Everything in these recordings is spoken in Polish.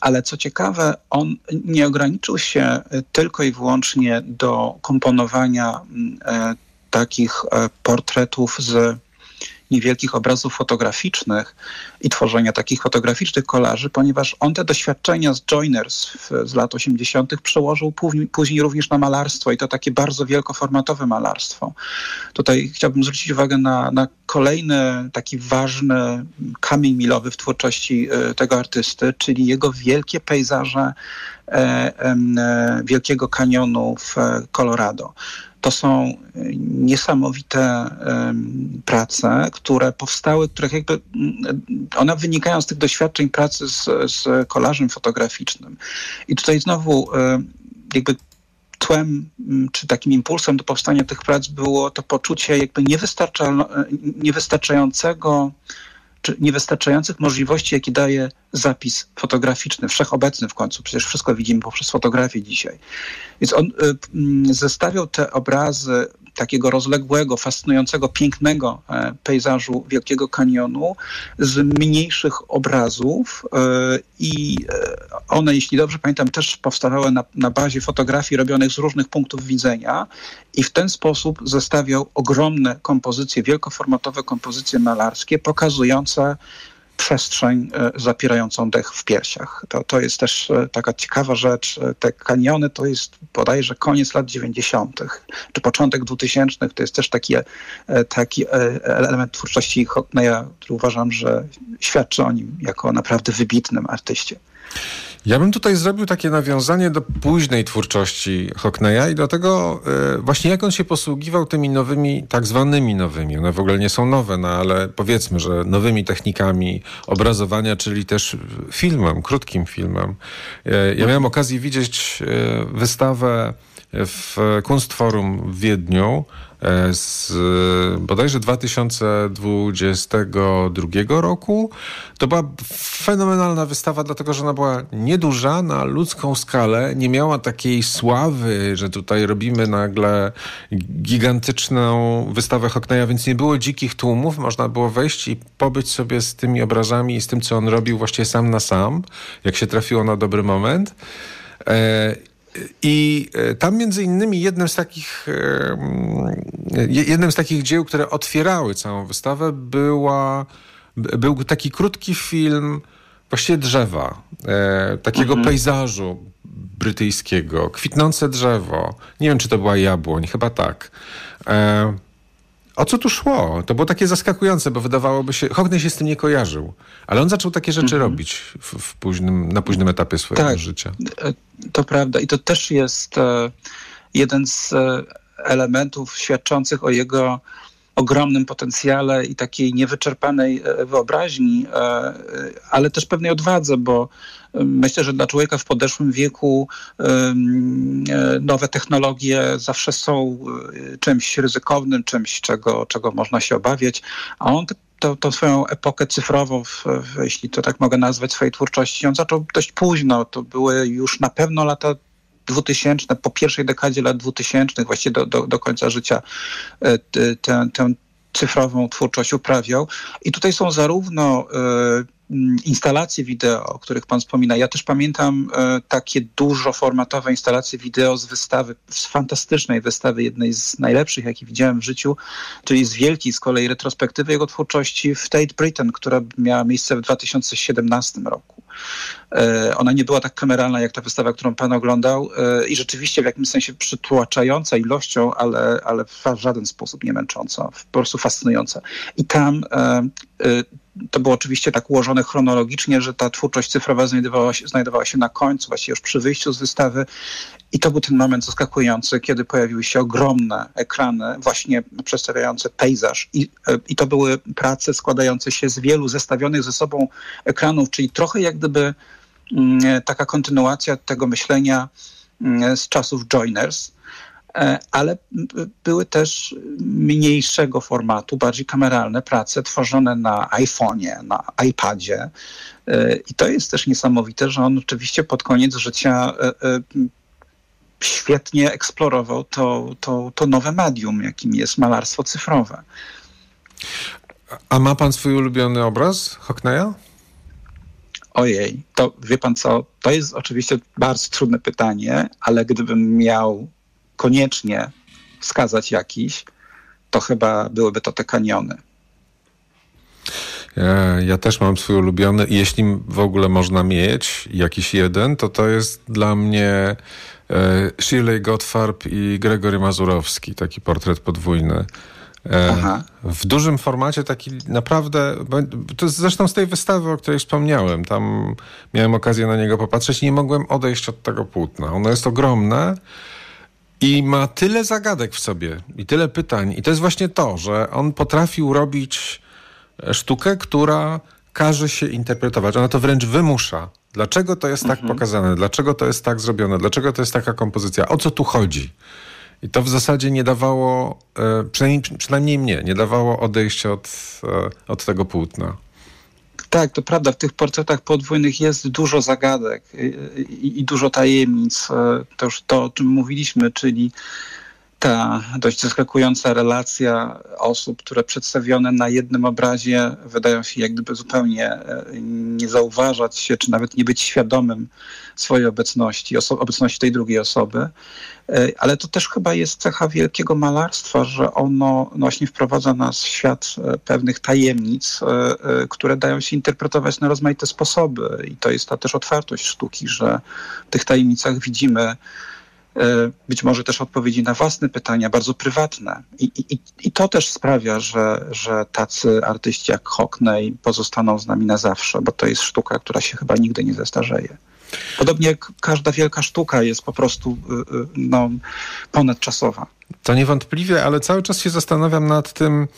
Ale co ciekawe, on nie ograniczył się tylko i wyłącznie do komponowania takich portretów z niewielkich obrazów fotograficznych i tworzenia takich fotograficznych kolaży, ponieważ on te doświadczenia z Joiners z lat 80. przełożył później również na malarstwo i to takie bardzo wielkoformatowe malarstwo. Tutaj chciałbym zwrócić uwagę na kolejny taki ważny kamień milowy w twórczości tego artysty, czyli jego wielkie pejzaże Wielkiego Kanionu w Colorado. To są niesamowite prace, które powstały, których jakby one wynikają z tych doświadczeń pracy z kolażem fotograficznym. I tutaj znowu jakby tłem, czy takim impulsem do powstania tych prac było to poczucie jakby niewystarczających możliwości, jakie daje zapis fotograficzny, wszechobecny w końcu. Przecież wszystko widzimy poprzez fotografię dzisiaj. Więc on zestawiał te obrazy takiego rozległego, fascynującego, pięknego pejzażu Wielkiego Kanionu z mniejszych obrazów i one, jeśli dobrze pamiętam, też powstawały na bazie fotografii robionych z różnych punktów widzenia i w ten sposób zestawiał ogromne kompozycje, wielkoformatowe kompozycje malarskie pokazujące przestrzeń zapierającą dech w piersiach. To jest też taka ciekawa rzecz. Te kaniony to jest bodajże koniec lat 90. czy początek 2000. To jest też taki element twórczości Hockneya, który uważam, że świadczy o nim jako naprawdę wybitnym artyście. Ja bym tutaj zrobił takie nawiązanie do późnej twórczości Hockneya i do tego właśnie jak on się posługiwał tymi nowymi, tak zwanymi nowymi, one w ogóle nie są nowe, no ale powiedzmy, że nowymi technikami obrazowania, czyli też filmem, krótkim filmem. Ja miałem okazję widzieć wystawę w Kunstforum w Wiedniu z bodajże 2022 roku. To była fenomenalna wystawa, dlatego że ona była nieduża na ludzką skalę, nie miała takiej sławy, że tutaj robimy nagle gigantyczną wystawę Hockneya, więc nie było dzikich tłumów, można było wejść i pobyć sobie z tymi obrazami i z tym, co on robił właściwie sam na sam, jak się trafiło na dobry moment. I tam między innymi jednym z takich dzieł, które otwierały całą wystawę, był taki krótki film właściwie drzewa, takiego pejzażu brytyjskiego, kwitnące drzewo. Nie wiem, czy to była jabłoń, chyba tak. O co tu szło? To było takie zaskakujące, bo wydawałoby się, Hockney się z tym nie kojarzył, ale on zaczął takie rzeczy robić na późnym etapie swojego życia. To prawda i to też jest jeden z elementów świadczących o jego ogromnym potencjale i takiej niewyczerpanej wyobraźni, ale też pewnej odwadze, bo myślę, że dla człowieka w podeszłym wieku nowe technologie zawsze są czymś ryzykownym, czymś, czego można się obawiać, a on tą swoją epokę cyfrową, jeśli to tak mogę nazwać, swojej twórczości, on zaczął dość późno. To były już na pewno lata 2000, po pierwszej dekadzie lat 2000, właściwie do końca życia tę cyfrową twórczość uprawiał. I tutaj są zarówno instalacje wideo, o których pan wspomina. Ja też pamiętam takie dużoformatowe instalacje wideo z fantastycznej wystawy, jednej z najlepszych, jakie widziałem w życiu, czyli z wielkiej z kolei retrospektywy jego twórczości w Tate Britain, która miała miejsce w 2017 roku. Ona nie była tak kameralna jak ta wystawa, którą pan oglądał i rzeczywiście w jakimś sensie przytłaczająca ilością, ale w żaden sposób nie męcząca, po prostu fascynująca. I tam to było oczywiście tak ułożone chronologicznie, że ta twórczość cyfrowa znajdowała się na końcu, właściwie już przy wyjściu z wystawy i to był ten moment zaskakujący, kiedy pojawiły się ogromne ekrany właśnie przedstawiające pejzaż i to były prace składające się z wielu zestawionych ze sobą ekranów, czyli trochę jak gdyby taka kontynuacja tego myślenia z czasów Joiners, ale były też mniejszego formatu, bardziej kameralne prace tworzone na iPhone'ie, na iPadzie. I to jest też niesamowite, że on oczywiście pod koniec życia świetnie eksplorował to nowe medium, jakim jest malarstwo cyfrowe. A ma pan swój ulubiony obraz Hockneya? Ojej, to wie pan co, to jest oczywiście bardzo trudne pytanie, ale gdybym miał koniecznie wskazać jakiś, to chyba byłyby to te kaniony. Ja też mam swój ulubiony i jeśli w ogóle można mieć jakiś jeden, to jest dla mnie Shirley Gottfarb i Gregory Mazurowski, taki portret podwójny. W dużym formacie, taki naprawdę, to jest zresztą z tej wystawy, o której wspomniałem, tam miałem okazję na niego popatrzeć i nie mogłem odejść od tego płótna. Ono jest ogromne i ma tyle zagadek w sobie i tyle pytań i to jest właśnie to, że on potrafił robić sztukę, która każe się interpretować. Ona to wręcz wymusza. Dlaczego to jest tak pokazane? Dlaczego to jest tak zrobione? Dlaczego to jest taka kompozycja? O co tu chodzi? I to w zasadzie nie dawało, przynajmniej mnie, nie dawało odejścia od tego płótna. Tak, to prawda. W tych portretach podwójnych jest dużo zagadek i dużo tajemnic. To już to, o czym mówiliśmy, czyli ta dość zaskakująca relacja osób, które przedstawione na jednym obrazie wydają się jak gdyby zupełnie nie zauważać się, czy nawet nie być świadomym swojej obecności, obecności tej drugiej osoby. Ale to też chyba jest cecha wielkiego malarstwa, że ono właśnie wprowadza nas w świat pewnych tajemnic, które dają się interpretować na rozmaite sposoby. I to jest ta też otwartość sztuki, że w tych tajemnicach widzimy być może też odpowiedzi na własne pytania, bardzo prywatne. I to też sprawia, że tacy artyści jak Hockney pozostaną z nami na zawsze, bo to jest sztuka, która się chyba nigdy nie zestarzeje. Podobnie jak każda wielka sztuka jest po prostu ponadczasowa. To niewątpliwie, ale cały czas się zastanawiam nad tym,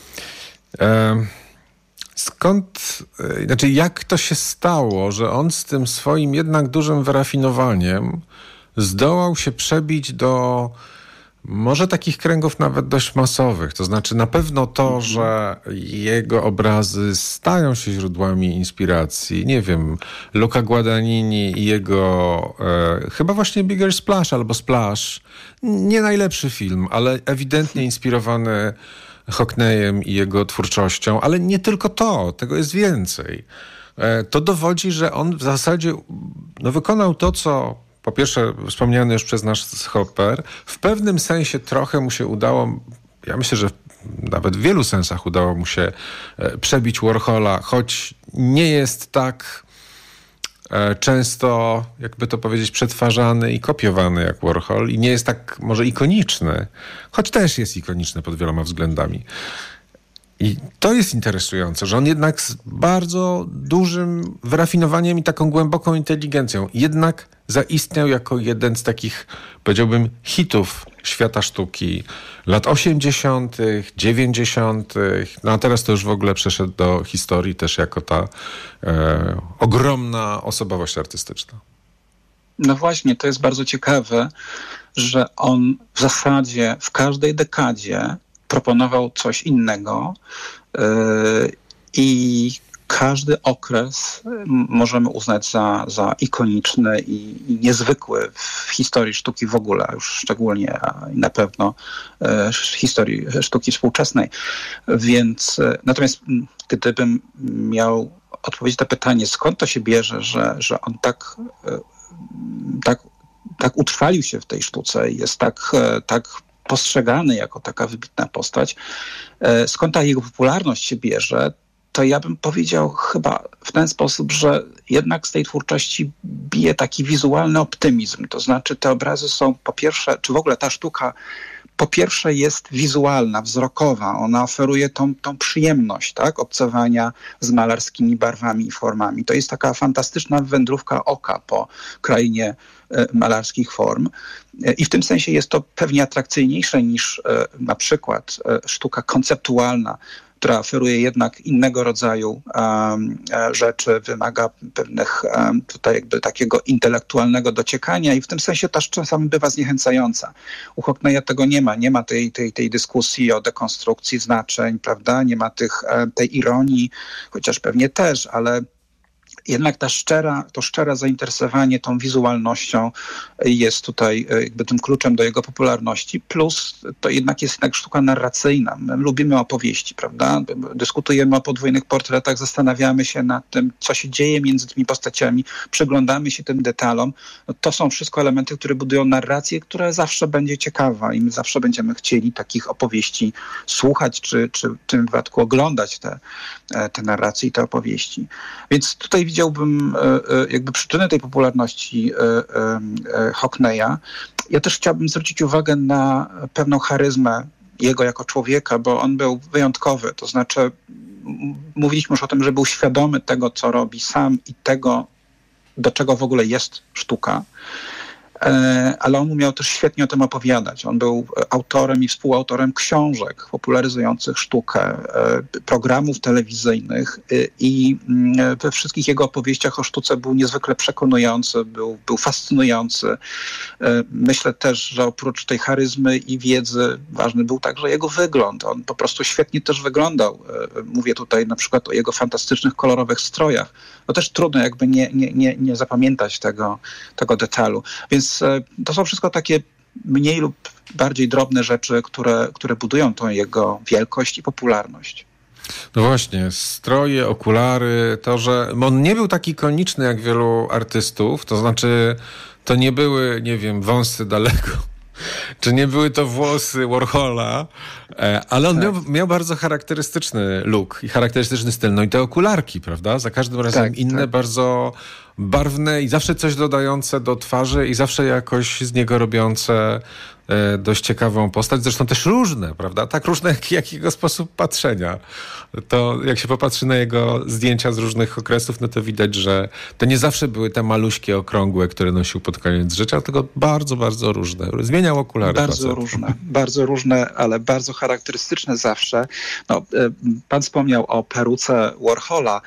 jak to się stało, że on z tym swoim jednak dużym wyrafinowaniem zdołał się przebić do może takich kręgów nawet dość masowych. To znaczy na pewno to, że jego obrazy stają się źródłami inspiracji. Nie wiem, Luca Guadagnini i jego chyba właśnie Bigger Splash albo Splash. Nie najlepszy film, ale ewidentnie inspirowany Hockneyem i jego twórczością. Ale nie tylko to, tego jest więcej. To dowodzi, że on w zasadzie wykonał to, co po pierwsze, wspomniany już przez nas Hopper, w pewnym sensie trochę mu się udało, ja myślę, że nawet w wielu sensach udało mu się przebić Warhola, choć nie jest tak często, jakby to powiedzieć, przetwarzany i kopiowany jak Warhol i nie jest tak może ikoniczny, choć też jest ikoniczny pod wieloma względami. I to jest interesujące, że on jednak z bardzo dużym wyrafinowaniem i taką głęboką inteligencją jednak zaistniał jako jeden z takich, powiedziałbym, hitów świata sztuki lat 80., 90., no a teraz to już w ogóle przeszedł do historii też jako ta ogromna osobowość artystyczna. No właśnie, to jest bardzo ciekawe, że on w zasadzie w każdej dekadzie proponował coś innego i każdy okres możemy uznać za ikoniczny i niezwykły w historii sztuki w ogóle, już szczególnie i na pewno w historii sztuki współczesnej. Więc natomiast gdybym miał odpowiedzieć na pytanie, skąd to się bierze, że on tak utrwalił się w tej sztuce i jest tak postrzegany jako taka wybitna postać, skąd ta jego popularność się bierze, to ja bym powiedział chyba w ten sposób, że jednak z tej twórczości bije taki wizualny optymizm. To znaczy te obrazy są po pierwsze, czy w ogóle ta sztuka po pierwsze jest wizualna, wzrokowa. Ona oferuje tą przyjemność, tak, obcowania z malarskimi barwami i formami. To jest taka fantastyczna wędrówka oka po krainie malarskich form. I w tym sensie jest to pewnie atrakcyjniejsze niż na przykład sztuka konceptualna, która oferuje jednak innego rodzaju rzeczy, wymaga pewnych tutaj jakby takiego intelektualnego dociekania i w tym sensie też czasami bywa zniechęcająca. U Hockneya tego nie ma tej dyskusji o dekonstrukcji znaczeń, prawda? Nie ma tej ironii, chociaż pewnie też, ale jednak to szczere zainteresowanie tą wizualnością jest tutaj jakby tym kluczem do jego popularności. Plus to jednak jest sztuka narracyjna. My lubimy opowieści, prawda? Dyskutujemy o podwójnych portretach, zastanawiamy się nad tym, co się dzieje między tymi postaciami, przyglądamy się tym detalom. No, to są wszystko elementy, które budują narrację, która zawsze będzie ciekawa i my zawsze będziemy chcieli takich opowieści słuchać, czy w tym wypadku oglądać te narracje i te opowieści. Więc tutaj widziałbym jakby przyczynę tej popularności Hockneya. Ja też chciałbym zwrócić uwagę na pewną charyzmę jego jako człowieka, bo on był wyjątkowy. To znaczy, mówiliśmy już o tym, że był świadomy tego, co robi sam i tego, do czego w ogóle jest sztuka. Ale on umiał też świetnie o tym opowiadać. On był autorem i współautorem książek popularyzujących sztukę, programów telewizyjnych i we wszystkich jego opowieściach o sztuce był niezwykle przekonujący, był fascynujący. Myślę też, że oprócz tej charyzmy i wiedzy ważny był także jego wygląd. On po prostu świetnie też wyglądał. Mówię tutaj na przykład o jego fantastycznych, kolorowych strojach. No też trudno jakby nie zapamiętać tego detalu. Więc to są wszystko takie mniej lub bardziej drobne rzeczy, które budują tą jego wielkość i popularność. No właśnie, stroje, okulary, to, że on nie był taki ikoniczny jak wielu artystów, to znaczy to nie były, nie wiem, wąsy Dalego, czy nie były to włosy Warhola, ale on miał bardzo charakterystyczny look i charakterystyczny styl. No i te okularki, prawda? Za każdym razem inne, bardzo barwne i zawsze coś dodające do twarzy i zawsze jakoś z niego robiące dość ciekawą postać. Zresztą też różne, prawda? Tak różne jak jego sposób patrzenia. To jak się popatrzy na jego zdjęcia z różnych okresów, no to widać, że to nie zawsze były te maluśkie, okrągłe, które nosił pod koniec życia, tylko bardzo, bardzo różne. Zmieniał okulary. Bardzo różne, ale bardzo charakterystyczne zawsze. No, pan wspomniał o peruce Warhola.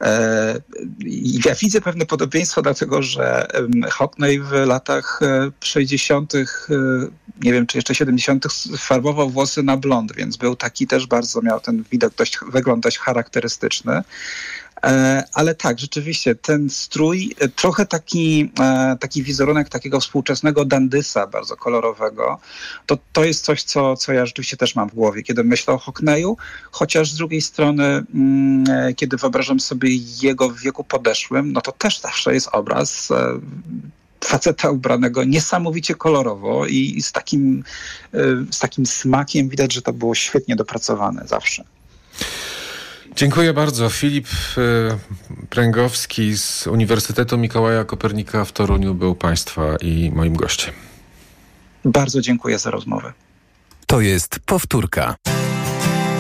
I ja widzę pewne podobieństwo, dlatego że Hockney w latach 60., nie wiem czy jeszcze 70., farbował włosy na blond, więc był taki też bardzo, miał ten wygląd dość charakterystyczny. Ale tak, rzeczywiście ten strój, trochę taki wizerunek takiego współczesnego dandysa, bardzo kolorowego, to jest coś, co ja rzeczywiście też mam w głowie, kiedy myślę o Hockneyu, chociaż z drugiej strony, kiedy wyobrażam sobie jego w wieku podeszłym, no to też zawsze jest obraz faceta ubranego niesamowicie kolorowo i z takim smakiem widać, że to było świetnie dopracowane zawsze. Dziękuję bardzo. Filip Pręgowski z Uniwersytetu Mikołaja Kopernika w Toruniu był Państwa i moim gościem. Bardzo dziękuję za rozmowę. To jest powtórka.